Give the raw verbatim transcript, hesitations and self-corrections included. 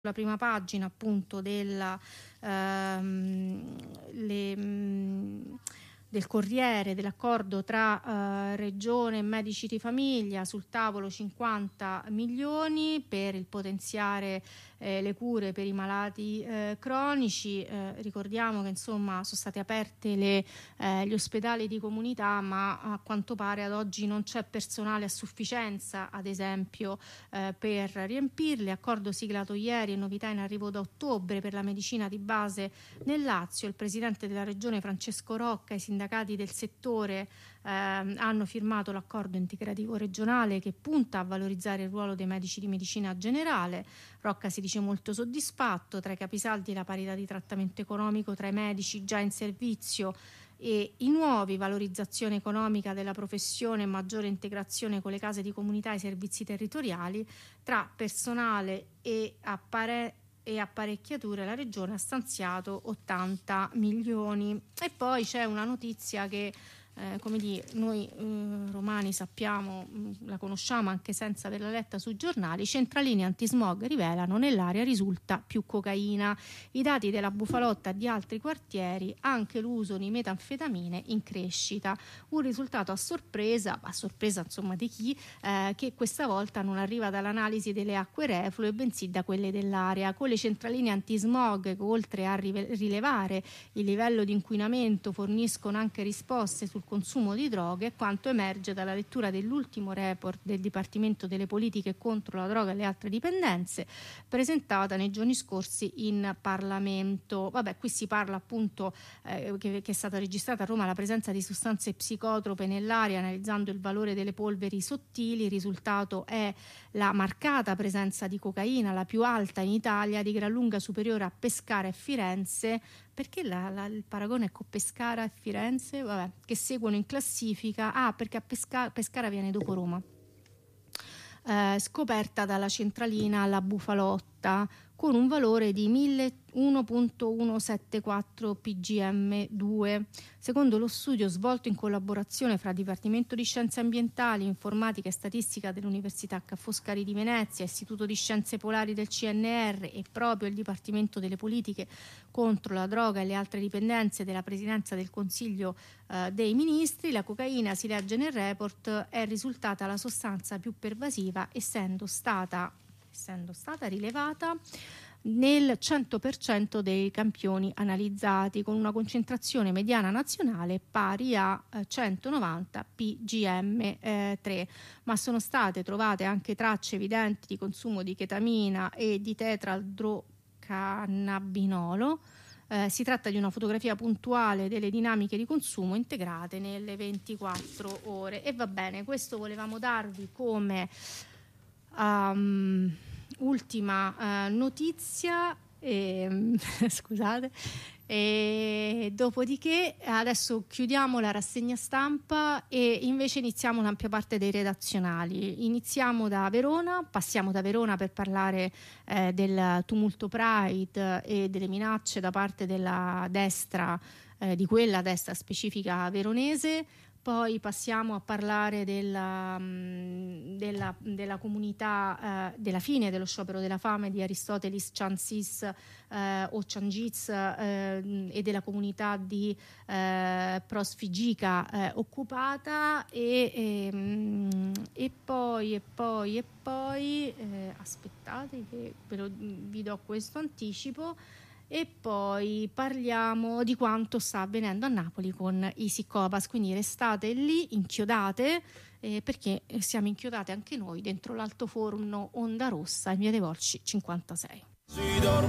la prima pagina appunto della, ehm, le, mh, del Corriere dell'accordo tra eh, Regione e medici di famiglia, sul tavolo cinquanta milioni per il potenziare eh, le cure per i malati eh, cronici. Eh, ricordiamo che insomma sono state aperte le, eh, gli ospedali di comunità, ma a quanto pare ad oggi non c'è personale a sufficienza, ad esempio eh, per riempirli. Accordo siglato ieri e novità in arrivo da ottobre per la medicina di base nel Lazio. Il presidente della regione Francesco Rocca e i sindacati del settore eh, hanno firmato l'accordo integrativo regionale che punta a valorizzare il ruolo dei medici di medicina generale. Rocca si dice molto soddisfatto. Tra i capisaldi la parità di trattamento economico tra i medici già in servizio e i nuovi, valorizzazione economica della professione e maggiore integrazione con le case di comunità e i servizi territoriali. Tra personale e apparecchi e apparecchiature la regione ha stanziato ottanta milioni. E poi c'è una notizia che eh, come dire, noi eh, romani sappiamo, mh, la conosciamo anche senza averla letta sui giornali. Centraline antismog rivelano nell'aria risulta più cocaina. I dati della Bufalotta e di altri quartieri, anche l'uso di metanfetamine in crescita. Un risultato a sorpresa, a sorpresa insomma di chi, eh, che questa volta non arriva dall'analisi delle acque reflue bensì da quelle dell'aria. Con le centraline antismog, che oltre a rilevare il livello di inquinamento forniscono anche risposte sul consumo di droghe, quanto emerge dalla lettura dell'ultimo report del Dipartimento delle Politiche contro la droga e le altre dipendenze presentata nei giorni scorsi in Parlamento. Vabbè, qui si parla appunto eh, che, che è stata registrata a Roma la presenza di sostanze psicotrope nell'aria, analizzando il valore delle polveri sottili. Il risultato è la marcata presenza di cocaina, la più alta in Italia, di gran lunga superiore a Pescara e Firenze. Perché la, la, il paragone è con Pescara e Firenze? Vabbè, che seguono in classifica. Ah, perché a Pesca, Pescara viene dopo Roma. Eh, scoperta dalla centralina alla Bufalotta con un valore di uno virgola centosettantaquattro P G M due. Secondo lo studio svolto in collaborazione fra Dipartimento di Scienze Ambientali, Informatica e Statistica dell'Università Ca' Foscari di Venezia, Istituto di Scienze Polari del C N R e proprio il Dipartimento delle Politiche contro la droga e le altre dipendenze della Presidenza del Consiglio eh, dei Ministri, la cocaina, si legge nel report, è risultata la sostanza più pervasiva, essendo stata essendo stata rilevata nel cento per cento dei campioni analizzati, con una concentrazione mediana nazionale pari a eh, centonovanta P G M tre, ma sono state trovate anche tracce evidenti di consumo di chetamina e di tetraldrocannabinolo. Eh, si tratta di una fotografia puntuale delle dinamiche di consumo integrate nelle ventiquattro ore. E va bene, questo volevamo darvi come Um, ultima uh, notizia, e, scusate, e dopodiché adesso chiudiamo la rassegna stampa e invece iniziamo l'ampia parte dei redazionali. Iniziamo da Verona, passiamo da Verona per parlare eh, del tumulto Pride e delle minacce da parte della destra, eh, di quella destra specifica veronese. Poi passiamo a parlare della, della, della comunità, eh, della fine dello sciopero della fame di Aristotelis Chansis eh, o Changiz eh, e della comunità di eh, Prosfigica eh, occupata e, e, e poi e poi e poi eh, aspettate che ve lo, vi do questo anticipo. E poi parliamo di quanto sta avvenendo a Napoli con i Sicopas, quindi restate lì inchiodate eh, perché siamo inchiodate anche noi dentro l'altoforno Onda Rossa in via dei Volsci cinquantasei.